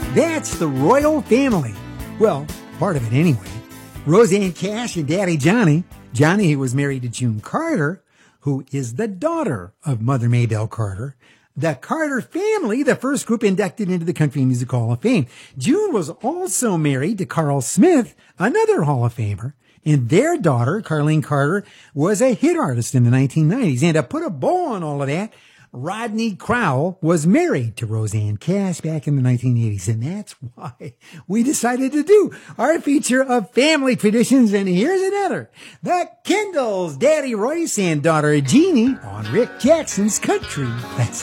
That's the royal family. Well, part of it anyway. Rosanne Cash and Daddy Johnny. Johnny, who was married to June Carter, who is the daughter of Mother Maybelle Carter. The Carter family, the first group inducted into the Country Music Hall of Fame. June was also married to Carl Smith, another Hall of Famer. And their daughter, Carlene Carter, was a hit artist in the 1990s. And to put a bow on all of that, Rodney Crowell was married to Rosanne Cash back in the 1980s. And that's why we decided to do our feature of family traditions. And here's another. The Kendalls, Daddy Royce and daughter Jeannie on Rick Jackson's Country. That's